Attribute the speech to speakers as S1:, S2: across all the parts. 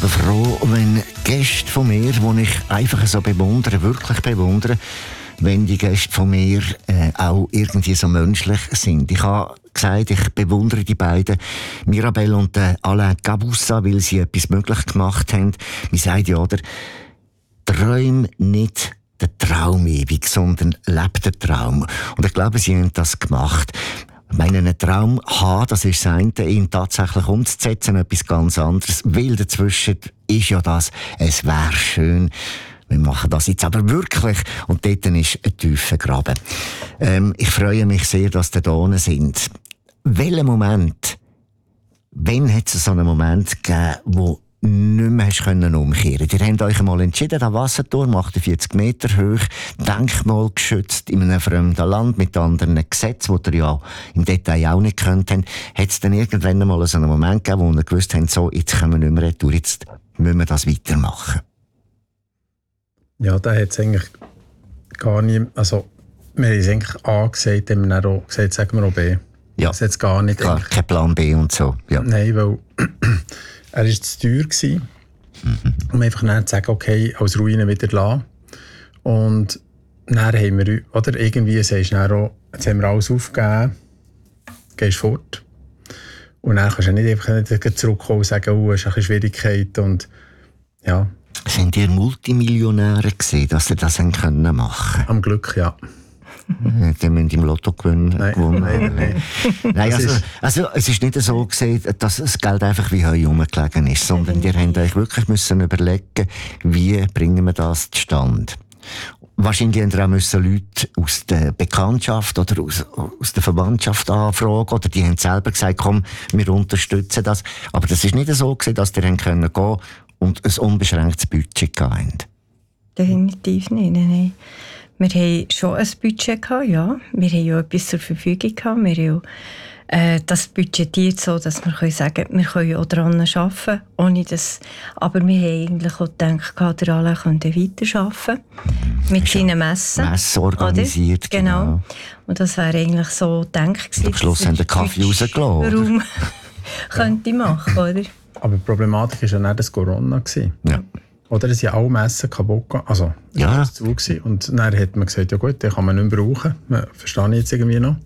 S1: aber froh, wenn Gäste von mir, die ich einfach so bewundere, wirklich bewundere, wenn die Gäste von mir auch irgendwie so menschlich sind. Ich habe gesagt, ich bewundere die beiden, Mirabelle und Alain Gabussa, weil sie etwas möglich gemacht haben. Man sagt ja, oder träum nicht den Traum ewig, sondern lebt den Traum. Und ich glaube, sie haben das gemacht. Ich meine, einen Traum haben, das ist das eine, ihn tatsächlich umzusetzen, etwas ganz anderes. Weil dazwischen ist ja das, es wäre schön. Wir machen das jetzt aber wirklich. Und dort ist ein tiefer Graben. Ich freue mich sehr, dass ihr da sind. Welchen Moment, wann hat es so einen Moment gegeben, wo nicht mehr hast können umkehren? Ihr habt euch einmal entschieden, der Wasserturm, 48 Meter hoch, denkmalgeschützt in einem fremden Land mit anderen Gesetzen, die ihr ja im Detail auch nicht könnt. Hat es dann irgendwann einmal so einen Moment gegeben, wo ihr gewusst habt, so, jetzt können wir nicht mehr retour, jetzt müssen wir das weitermachen?
S2: Ja, da hat es eigentlich gar nicht, also wir haben es eigentlich A gesagt, haben wir dann auch gesagt, sagen wir auch B.
S1: Ja,
S2: das hat gar nicht.
S1: Klar, kein Plan B und so. Ja.
S2: Nein, weil er war zu teuer gewesen, um einfach dann zu sagen, okay, als Ruine wieder lassen. Und dann haben wir, oder irgendwie sagst du dann auch, jetzt haben wir alles aufgegeben, gehst fort. Und dann kannst du nicht einfach zurückkommen und sagen, oh, es ist eine Schwierigkeit und ja.
S1: Sind ihr Multimillionäre gewesen, dass ihr das machen können?
S2: Am Glück, ja.
S1: Die haben im Lotto gewonnen.
S2: Nein.
S1: Nein, also es ist nicht so gewesen, dass das Geld einfach wie Heu rumgelegen ist, sondern ihr habt euch wirklich müssen überlegen, wie bringen wir das zustande. Wahrscheinlich haben ihr auch Leute aus der Bekanntschaft oder aus der Verwandtschaft anfragen, oder die haben selber gesagt, komm, wir unterstützen das. Aber das ist nicht so gewesen, dass ihr gehen können und ein unbeschränktes Budget habt.
S3: Definitiv nicht, nein. Wir haben schon ein Budget gehabt, ja. Wir haben ja etwas zur Verfügung gehabt. Wir haben das budgetiert so, dass wir können sagen, wir können auch daran arbeiten, ohne das. Aber wir haben eigentlich auch gedacht, der Alain könnte weiterarbeiten. Mit seinen Messen.
S1: Messen organisiert,
S3: oder? Genau. Und das wäre eigentlich so gedacht gewesen.
S1: Am Schluss haben den Kaffee rausgelassen.
S3: Warum könnte ich machen, oder?
S2: Aber die Problematik war ja nicht das Corona.
S1: Ja.
S2: Oder es sind alle Messen kaputt gegangen. Also,
S1: ja.
S2: Das war zu. Und dann hat man gesagt, ja gut, den kann man nicht mehr brauchen. Verstehe ich jetzt irgendwie noch.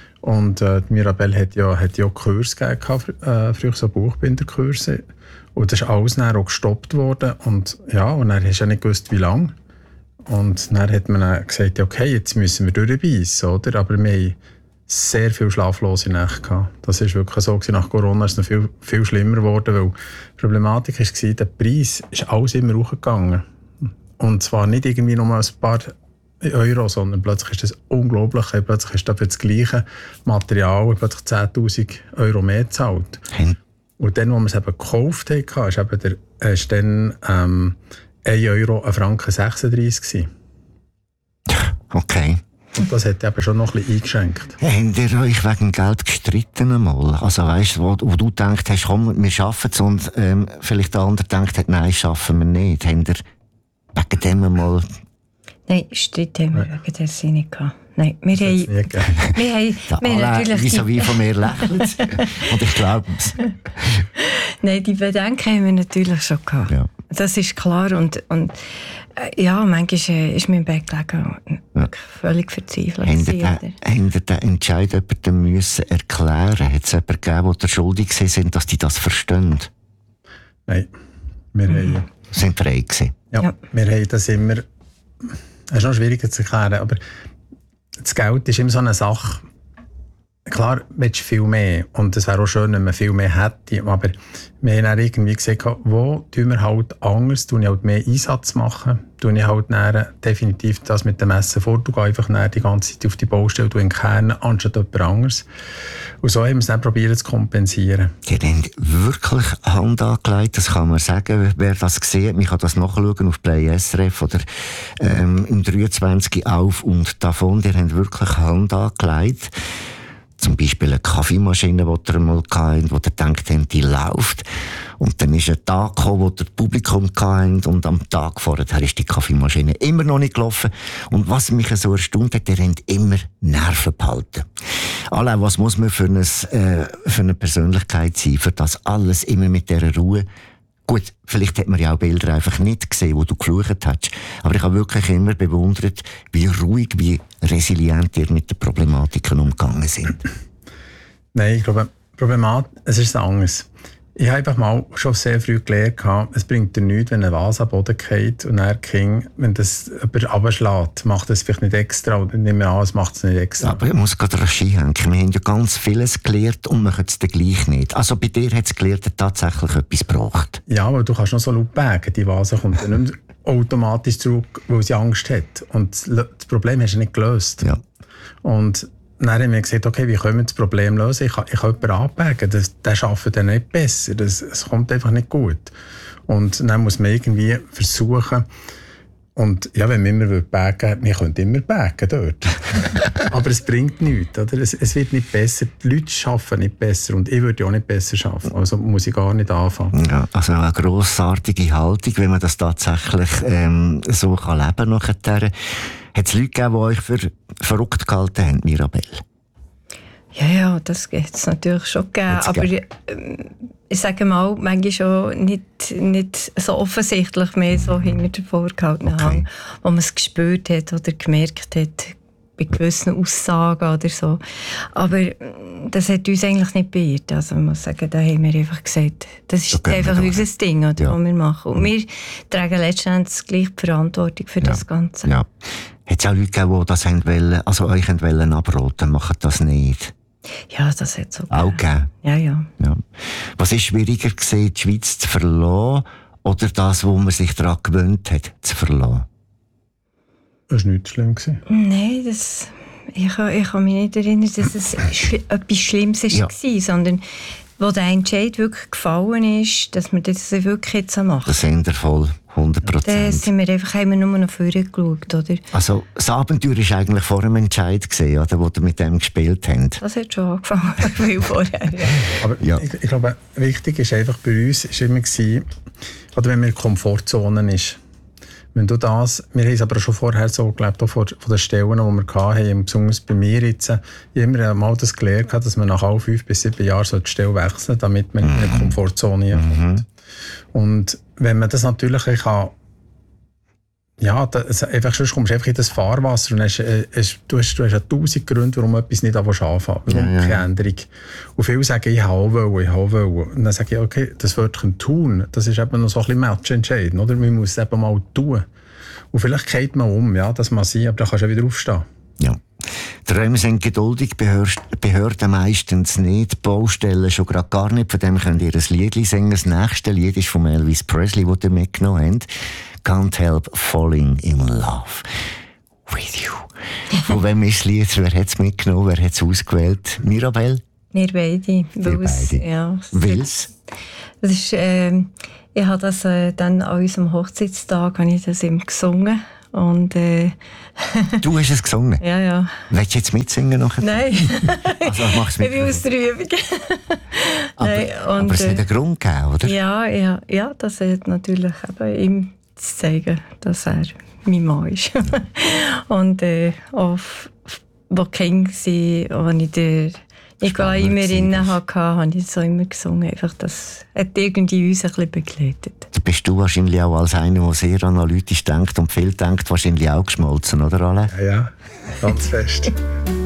S2: Und Mirabelle hat ja Kurse gegeben, früher so Buchbinderkurse. Und das ist alles dann auch gestoppt worden. Und ja, und dann hast du ja nicht gewusst, wie lange. Und dann hat man dann gesagt, ja, okay, jetzt müssen wir durchbeissen, oder? Aber wir haben sehr viele schlaflose Nächte gehabt. Das war wirklich so. Nach Corona ist es noch viel, viel schlimmer geworden, weil die Problematik war, der Preis ist alles immer hochgegangen. Und zwar nicht irgendwie nur ein paar Euro, sondern plötzlich ist das unglaublich. Plötzlich hast du für das gleiche Material plötzlich 10'000 Euro mehr gezahlt. Und dann, als wir es eben gekauft haben, war dann 1 Euro, 1 Franken 36 gewesen.
S1: Okay.
S2: Und das hat eben schon noch ein bisschen eingeschränkt.
S1: Habt ihr euch wegen Geld gestritten einmal? Also weißt du, wo du gedacht hast, komm, wir schaffen es, und vielleicht der andere gedacht hat, nein, schaffen wir nicht. Habt ihr wegen dem einmal...
S3: Nein, Streit haben wir wegen der Sinne nicht gehabt. Nein, wir haben
S1: natürlich... Wie von mir lächelt. Und ich glaube es.
S3: Nein, die Bedenken haben wir natürlich schon gehabt. Ja. Das ist klar. Und ja, manchmal ist mir im Bett gelegen und völlig verzweifelt.
S1: Habt ihr den Entscheid jemandem müssen erklären? Hat es jemanden gegeben, der schuldig war, dass die das verstehen?
S2: Nein, wir haben...
S1: Sind frei gewesen?
S2: Ja, wir haben das immer... Das ist noch schwieriger zu erklären, aber das Geld ist immer so eine Sache. Klar, willst du viel mehr. Und es wäre auch schön, wenn man viel mehr hätte. Aber wir haben dann irgendwie gesagt, wo tun wir halt anders, tun ich halt mehr Einsatz machen, tun ich halt dann definitiv das mit dem Messen vor, du gehst einfach dann die ganze Zeit auf die Baustelle, du in Kern, anstatt jemand anderes. Und so haben wir es dann probiert zu kompensieren.
S1: Die haben wirklich Hand angelegt, das kann man sagen, wer das sieht. Man kann das nachschauen auf Play SRF oder im 23 auf und davon. Die haben wirklich Hand angelegt. Zum Beispiel eine Kaffeemaschine, die ihr mal hatten, wo ihr denkt, die läuft. Und dann ist ein Tag gekommen, wo ihr das Publikum hattet, und am Tag vorher ist die Kaffeemaschine immer noch nicht gelaufen. Und was mich so erstaunt hat, ihr habt immer Nerven behalten. Allein, was muss man für eine Persönlichkeit sein, für das alles immer mit dieser Ruhe Gut, vielleicht hat man ja auch Bilder einfach nicht gesehen, wo du geflucht hast. Aber ich habe wirklich immer bewundert, wie ruhig, wie resilient ihr mit den Problematiken umgegangen sind.
S2: Nein, ich glaube, es ist anders. Ich habe einfach mal schon sehr früh gelernt, es bringt dir nichts, wenn eine Vase am Boden fällt und dann King, wenn das jemand runterschlägt, macht das vielleicht nicht extra oder nicht mehr an, es macht es nicht extra.
S1: Aber ich muss gerade rasch einhängen. Wir haben ja ganz vieles gelernt und machen es dann gleich nicht. Also bei dir hat es gelernt tatsächlich etwas gebracht.
S2: Ja, aber du kannst noch so laut bagen, die Vase kommt dann nicht automatisch zurück, weil sie Angst hat. Und das Problem hast du nicht gelöst.
S1: Ja.
S2: Und dann haben wir gesagt, okay, wie können wir das Problem lösen? Ich kann jemanden anpacken, der arbeitet dann nicht besser, es kommt einfach nicht gut. Und dann muss man irgendwie versuchen, und ja, wenn wir immer backen, wir können immer backen dort. Aber es bringt nichts, oder? Es wird nicht besser, die Leute arbeiten nicht besser und ich würde auch nicht besser arbeiten, also muss ich gar nicht anfangen.
S1: Ja, also eine grossartige Haltung, wenn man das tatsächlich so kann leben nachher. Hat es Leute gegeben, die euch für verrückt gehalten haben, Mirabel?
S3: Ja, das gibt es natürlich schon gegeben. Aber ich sage mal, manchmal schon nicht so offensichtlich mehr so hinter der vorgehaltenen Hang, wo man es gespürt hat oder gemerkt hat bei gewissen Aussagen oder so. Aber das hat uns eigentlich nicht beirrt. Also ich muss sagen, da haben wir einfach gesagt, das ist einfach unser Ding, oder, was wir machen. Und wir tragen letztendlich gleich die Verantwortung für das Ganze. Ja.
S1: Hat es auch Leute gegeben, die das euch abraten, machen das nicht?
S3: Ja, das hat es
S1: auch gegeben.
S3: Ja.
S1: Was war schwieriger gewesen, die Schweiz zu verlassen oder das, wo man sich daran gewöhnt hat, zu verlassen?
S2: Das war nicht schlimm.
S3: Nein, ich kann mich nicht erinnern, dass es etwas Schlimmes war, sondern wo der Entscheid wirklich gefallen ist, dass wir das wirklich jetzt machen.
S1: Das sind wir voll, 100%.
S3: Da sind wir einfach, haben wir nur noch vorher geschaut, oder?
S1: Also das Abenteuer war eigentlich vor dem Entscheid gewesen, oder, wo ihr mit dem gespielt habt.
S3: Das hat schon angefangen, viel vorher. Ja.
S2: Aber ich glaube, wichtig ist einfach bei uns, ist immer gewesen, oder wenn man Komfortzonen ist. Wenn du das, wir haben es aber schon vorher so gelebt, auch von den Stellen, die wir hatten, besonders bei mir jetzt, ich habe immer mal das gelernt, dass man nach 5 bis 7 Jahren die Stelle wechseln soll, damit man in eine Komfortzone kommt. Und wenn man das natürlich kann, sonst kommst du einfach in das Fahrwasser und du hast 1000 Gründe, warum etwas nicht anfangen, warum keine Änderung. Und viele sagen, ich habe wollen. Und dann sage ich, okay, das Wörtchen tun, das ist eben noch so ein bisschen matchentscheidend, oder? Man muss es eben mal tun. Und vielleicht geht man um, ja, das mag sein, aber dann kannst du ja wieder aufstehen. Ja.
S1: Träume sind geduldig, Behörden meistens nicht, Baustellen schon gerade gar nicht. Von dem könnt ihr ein Lied singen. Das nächste Lied ist von Elvis Presley, das ihr mitgenommen habt. Can't help falling in love with you. Von wem ist das Lied? Wer hat es mitgenommen? Wer hat es ausgewählt? Mirabel?
S3: Wir beide.
S1: Ja. Weil's?
S3: Das ist, ich habe das dann an unserem Hochzeitstag ihm gesungen. Und,
S1: du hast es gesungen?
S3: Ja.
S1: Willst du jetzt mitsingen nachher?
S3: Nein.
S1: Also mach's mit.
S3: Ich bin aus der Übung.
S1: Aber es hat einen Grund gegeben, oder?
S3: Ja, das hat natürlich eben ihm zu zeigen, dass er mein Mann ist. Ja. Und auch, wo King war, als ich den Nicola immer drin hatte, habe ich so immer gesungen. Einfach, das hat irgendwie uns ein bisschen begleitet.
S1: Da bist du wahrscheinlich auch als einer, der sehr analytisch denkt und viel denkt, wahrscheinlich auch geschmolzen, oder Alain?
S2: Ja, ganz fest.